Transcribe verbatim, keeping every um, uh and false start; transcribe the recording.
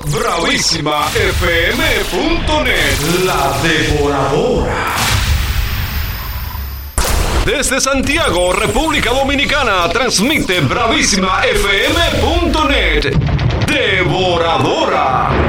bravísima f m punto net, la devoradora. Desde Santiago, República Dominicana, transmite bravísima f m punto net, devoradora.